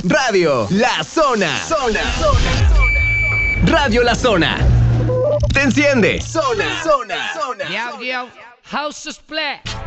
Radio La Zona. Radio La Zona. Te enciende. Zona. Yo, house is split.